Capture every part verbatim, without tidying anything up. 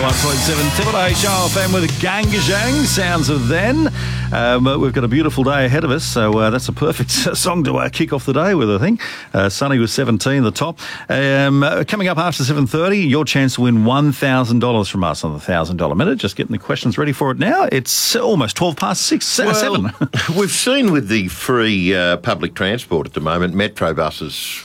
ninety-nine point seven Triple H R F M with Gangajang, Sounds of Then. Um, we've got a beautiful day ahead of us, so uh, that's a perfect song to uh, kick off the day with, I think. Uh, Sunny with seventeen, the top. Um, uh, coming up after seven thirty, your chance to win one thousand dollars from us on the one thousand dollars Minute. Just getting the questions ready for it now. It's almost twelve past six, well, seven. We've seen with the free uh, public transport at the moment, metro buses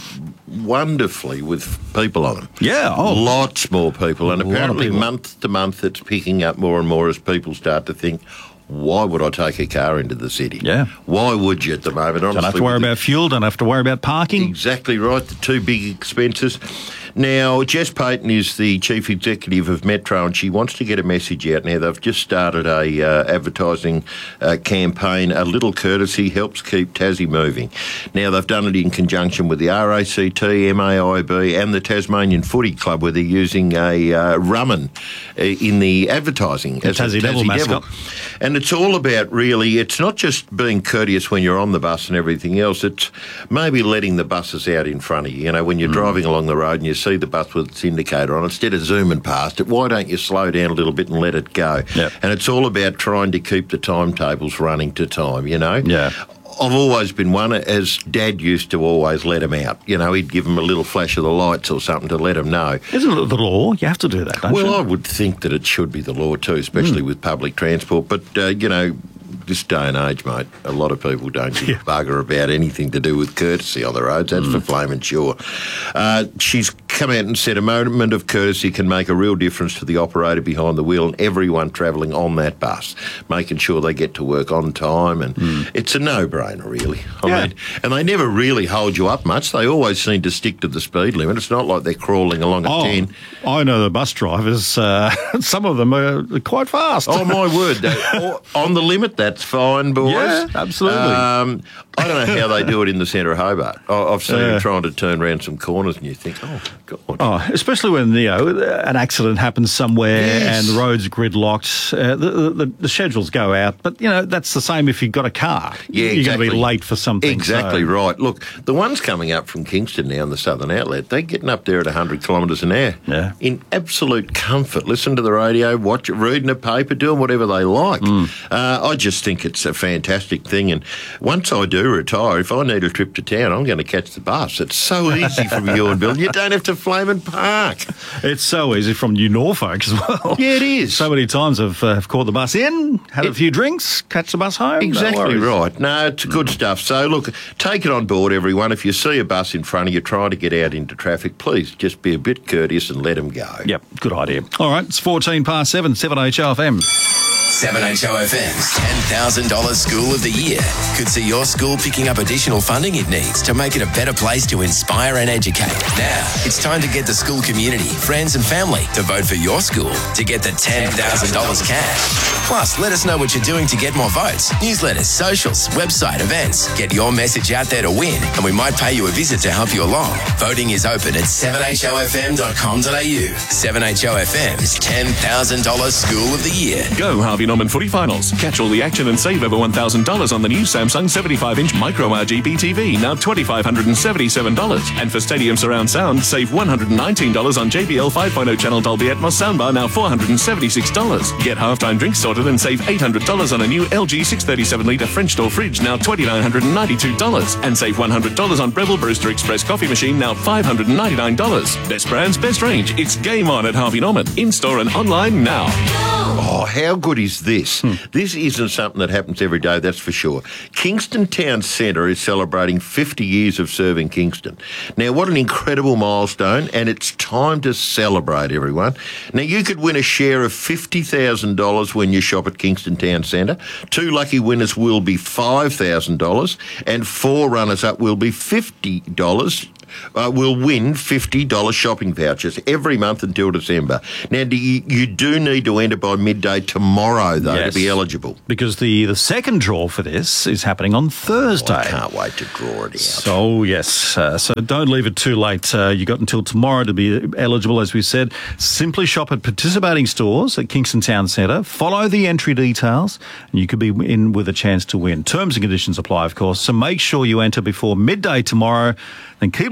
wonderfully with people on them. Yeah. Oh. Lots more people. And A lot of apparently people. month to month it's picking up more and more as people start to think, why would I take a car into the city? Yeah. Why would you at the moment? Honestly, Don't have to worry with the- about fuel, don't have to worry about parking. Exactly right, the two big expenses. Now, Jess Payton is the chief executive of Metro, and she wants to get a message out now. They've just started a uh, advertising uh, campaign. A little courtesy helps keep Tassie moving. Now, they've done it in conjunction with the R A C T, M A I B and the Tasmanian Footy Club, where they're using a uh, rumman uh, in the advertising. The as a Tassie Devil mascot. And it's all about, really, it's not just being courteous when you're on the bus and everything else. It's maybe letting the buses out in front of you. You know, when you're mm. driving along the road and you see the bus with its indicator on, instead of zooming past it, why don't you slow down a little bit and let it go? Yep. And it's all about trying to keep the timetables running to time, you know? Yeah. I've always been one, as Dad used to always let them out. You know, he'd give them a little flash of the lights or something to let them know. Isn't it the law? You have to do that, don't well, you? I would think that it should be the law too, especially mm. with public transport. But, uh, you know, this day and age, mate, a lot of people don't give yeah. a bugger about anything to do with courtesy on the roads. That's mm. for flaming sure. Uh, she's come out and said a moment of courtesy can make a real difference to the operator behind the wheel and everyone travelling on that bus, making sure they get to work on time. And mm. it's a no-brainer, really. I yeah. mean, and they never really hold you up much. They always seem to stick to the speed limit. It's not like they're crawling along at oh, ten. I know the bus drivers, uh, some of them are quite fast. Oh, my word. They, on the limit, that's fine, boys. Yeah, absolutely. Um, I don't know how they do it in the centre of Hobart. I, I've seen Yeah. them trying to turn around some corners and you think, oh, God. Oh, especially when, you know, an accident happens somewhere Yes. and the road's gridlocked, uh, the, the, the schedules go out. But, you know, that's the same if you've got a car. Yeah, You're exactly. going to be late for something. Exactly so. right. Look, the ones coming up from Kingston now in the Southern Outlet, they're getting up there at one hundred kilometres an hour. Yeah. In absolute comfort. Listen to the radio, watch it, reading a paper, doing whatever they like. Mm. Uh, I just think it's a fantastic thing. And once I do retire, if I need a trip to town, I'm going to catch the bus. It's so easy from Ewanville. You don't have to flame and park. It's so easy from New Norfolk as well. Yeah, it is. So many times I've, uh, I've caught the bus in, had It- a few drinks, catch the bus home. Exactly no worries. right. No, it's good stuff. So, look, take it on board, everyone. If you see a bus in front of you trying to get out into traffic, please just be a bit courteous and let them go. Yep, good idea. All right, it's fourteen past seven, seven H O F M. seven H O F M's ten thousand dollars School of the Year could see your school picking up additional funding it needs to make it a better place to inspire and educate. Now, it's time to get the school community, friends and family to vote for your school to get the ten thousand dollars cash. Plus, let us know what you're doing to get more votes. Newsletters, socials, website, events. Get your message out there to win, and we might pay you a visit to help you along. Voting is open at seven H O F M dot com dot a u. seven H O F M's ten thousand dollars School of the Year. Go Harvey Norman Footy Finals. Catch all the action and save over one thousand dollars on the new Samsung seventy-five inch Micro R G B T V, now two thousand five hundred seventy-seven dollars. And for Stadium Surround Sound, save one hundred nineteen dollars on J B L five point oh channel Dolby Atmos soundbar, now four hundred seventy-six dollars. Get halftime drinks sorted and save eight hundred dollars on a new L G six thirty-seven litre French door fridge, now two thousand nine hundred ninety-two dollars. And save one hundred dollars on Breville Brewster Express coffee machine, now five hundred ninety-nine dollars. Best brands, best range. It's game on at Harvey Norman. In-store and online now. Oh, how good is this? Hmm. This isn't something that happens every day, that's for sure. Kingston Town Centre is celebrating fifty years of serving Kingston. Now, what an incredible milestone, and it's time to celebrate, everyone. Now, you could win a share of fifty thousand dollars when you shop at Kingston Town Centre. Two lucky winners will be five thousand dollars, and four runners-up will be fifty dollars. Uh, will win fifty dollars shopping vouchers every month until December. Now, do you, you do need to enter by midday tomorrow, though, Yes. to be eligible. Because the, the second draw for this is happening on Thursday. I can't wait to draw it out. So, yes, uh, so don't leave it too late. Uh, you got until tomorrow to be eligible, as we said. Simply shop at participating stores at Kingston Town Centre. Follow the entry details, and you could be in with a chance to win. Terms and conditions apply, of course, so make sure you enter before midday tomorrow. Then keep listening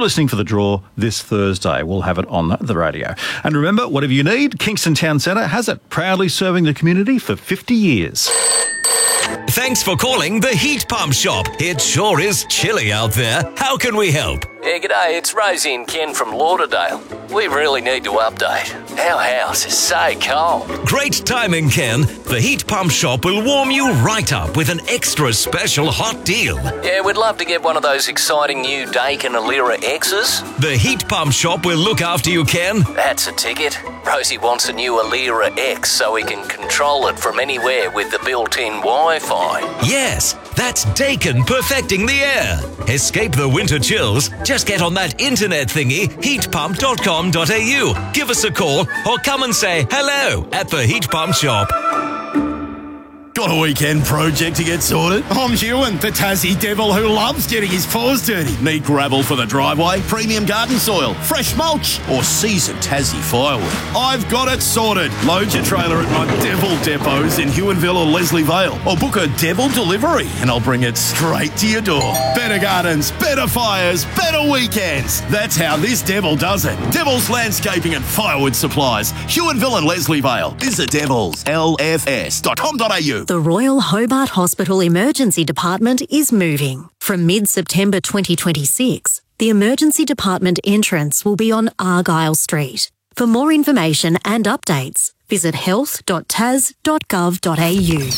listening for the draw this Thursday. We'll have it on the radio. And remember, whatever you need, Kingston Town Centre has it, proudly serving the community for fifty years. Thanks for calling the Heat Pump Shop. It sure is chilly out there. How can we help? Yeah, g'day, it's Rosie and Ken from Lauderdale. We really need to update. Our house is so cold. Great timing, Ken. The Heat Pump Shop will warm you right up with an extra special hot deal. Yeah, we'd love to get one of those exciting new Daikin Alira X's. The Heat Pump Shop will look after you, Ken. That's a ticket. Rosie wants a new Alira X so we can control it from anywhere with the built-in Wi-Fi. Yes, that's Daikin perfecting the air. Escape the winter chills. Just get on that internet thingy, heat pump dot com dot a u. Give us a call or come and say hello at the Heat Pump Shop. Got a weekend project to get sorted? I'm Ewan, the Tassie devil who loves getting his paws dirty. Need gravel for the driveway, premium garden soil, fresh mulch, or seasoned Tassie firewood? I've got it sorted. Load your trailer at my Devil depots in Huonville or Leslie Vale, or book a Devil delivery and I'll bring it straight to your door. Better gardens, better fires, better weekends. That's how this Devil does it. Devil's Landscaping and Firewood Supplies, Huonville and Leslie Vale. Visit devils l f s dot com dot a u. The Royal Hobart Hospital Emergency Department is moving. From mid-September twenty twenty-six, the Emergency Department entrance will be on Argyle Street. For more information and updates, visit health dot tas dot gov dot a u.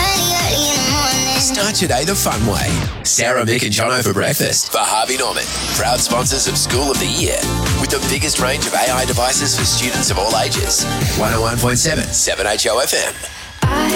Start your day the fun way. Sarah, Mick and Jono for breakfast for Harvey Norman. Proud sponsors of School of the Year. With the biggest range of A I devices for students of all ages. one oh one point seven, seven H O F M.